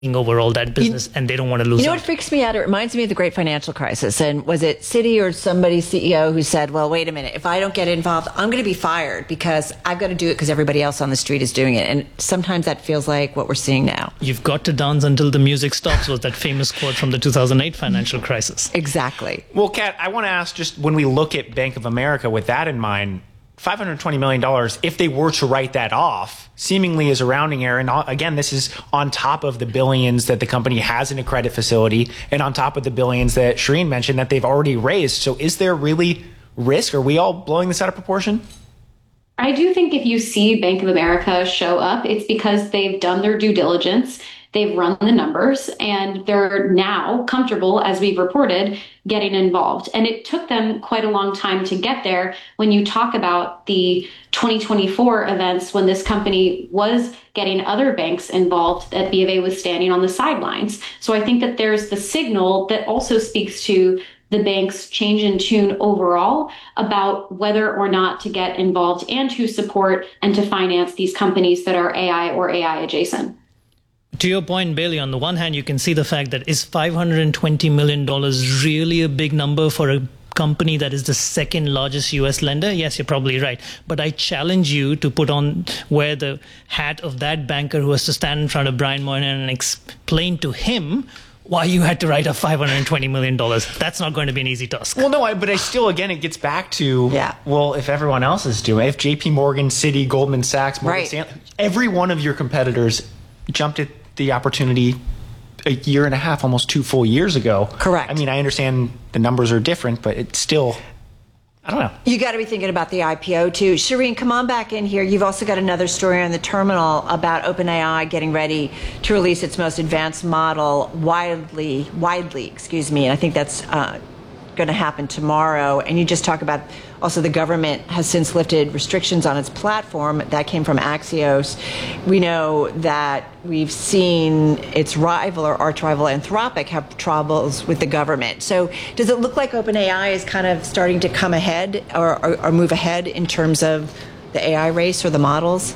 over all that business, and they don't want to lose. You know what freaks me out? It reminds me of the Great Financial Crisis. And was it Citi or somebody's CEO who said, well, wait a minute, if I don't get involved, I'm going to be fired because I've got to do it because everybody else on the street is doing it. And sometimes that feels like what we're seeing now. You've got to dance until the music stops was that famous quote from the 2008 financial crisis. Exactly. Well, Kat, I want to ask, just when we look at Bank of America with that in mind, $520 million, if they were to write that off, seemingly is a rounding error. And again, this is on top of the billions that the company has in a credit facility and on top of the billions that Shireen mentioned that they've already raised. So is there really risk? Are we all blowing this out of proportion? I do think if you see Bank of America show up, it's because they've done their due diligence. They've run the numbers and they're now comfortable, as we've reported, getting involved. And it took them quite a long time to get there. When you talk about the 2024 events, when this company was getting other banks involved, that B of A was standing on the sidelines. So I think that there's the signal that also speaks to the bank's change in tune overall about whether or not to get involved and to support and to finance these companies that are AI or AI adjacent. To your point, Bailey, on the one hand, you can see the fact that is $520 million really a big number for a company that is the second largest U.S. lender? Yes, you're probably right. But I challenge you to wear the hat of that banker who has to stand in front of Brian Moynihan and explain to him why you had to write off $520 million. That's not going to be an easy task. Well, no, but I still, again, it gets back to, well, if everyone else is doing it, if JP Morgan, Citi, Goldman Sachs, Morgan Stanley, every one of your competitors jumped at the opportunity a year and a half, almost 2 full years ago. Correct. I mean, I understand the numbers are different, but it's still, I don't know. You got to be thinking about the IPO too. Shireen, come on back in here. You've also got another story on the terminal about OpenAI getting ready to release its most advanced model widely, and I think that's going to happen tomorrow. And you just talk about also the government has since lifted restrictions on its platform. That came from Axios. We know that we've seen its rival or arch rival Anthropic have troubles with the government. So does it look like OpenAI is kind of starting to come ahead or move ahead in terms of the AI race or the models?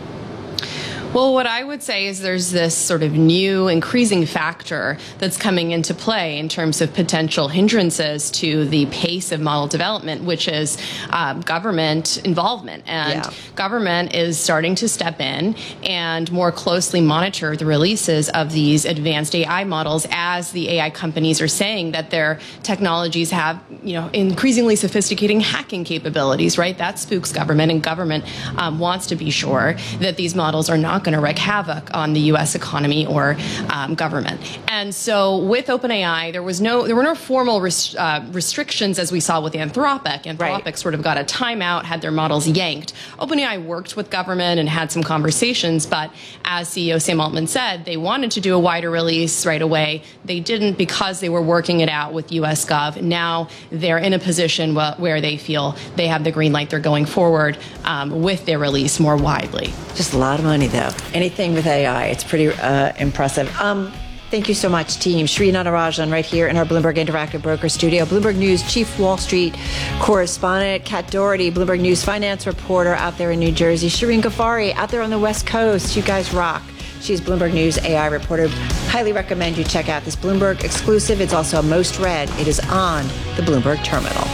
Well, what I would say is there's this sort of new increasing factor that's coming into play in terms of potential hindrances to the pace of model development, which is government involvement. And government is starting to step in and more closely monitor the releases of these advanced AI models as the AI companies are saying that their technologies have, increasingly sophisticating hacking capabilities, right? That spooks government, and government wants to be sure that these models are not going to wreak havoc on the U.S. economy or government. And so with OpenAI, there were no formal restrictions as we saw with Anthropic. Anthropic sort of got a timeout, had their models yanked. OpenAI worked with government and had some conversations, but as CEO Sam Altman said, they wanted to do a wider release right away. They didn't because they were working it out with U.S. Gov. Now they're in a position where they feel they have the green light. They're going forward with their release more widely. Just a lot of money, though. Anything with AI, it's pretty impressive. Thank you so much, team. Shri Natarajan right here in our Bloomberg Interactive Broker studio. Bloomberg News Chief Wall Street Correspondent Kat Doherty, Bloomberg News Finance Reporter out there in New Jersey. Shireen Ghaffari out there on the West Coast. You guys rock. She's Bloomberg News AI reporter. Highly recommend you check out this Bloomberg exclusive. It's also a most read. It is on the Bloomberg Terminal.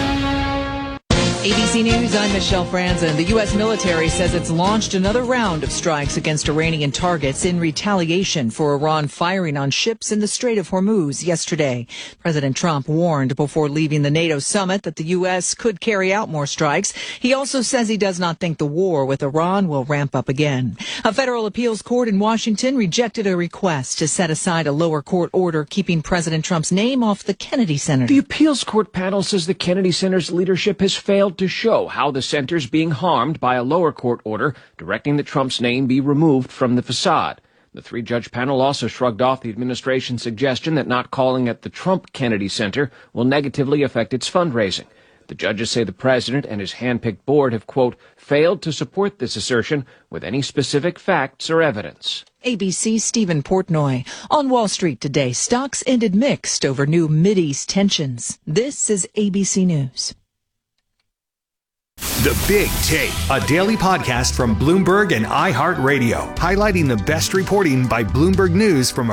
ABC News, I'm Michelle Franzen. The U.S. military says it's launched another round of strikes against Iranian targets in retaliation for Iran firing on ships in the Strait of Hormuz yesterday. President Trump warned before leaving the NATO summit that the U.S. could carry out more strikes. He also says he does not think the war with Iran will ramp up again. A federal appeals court in Washington rejected a request to set aside a lower court order keeping President Trump's name off the Kennedy Center. The appeals court panel says the Kennedy Center's leadership has failed to show how the center's being harmed by a lower court order directing that Trump's name be removed from the facade. The 3-judge panel also shrugged off the administration's suggestion that not calling it the Trump Kennedy Center will negatively affect its fundraising. The judges say the president and his hand-picked board have, quote, failed to support this assertion with any specific facts or evidence. ABC's Stephen Portnoy. On Wall Street today, stocks ended mixed over new Mideast tensions. This is ABC News. The Big Take, a daily podcast from Bloomberg and iHeartRadio, highlighting the best reporting by Bloomberg News from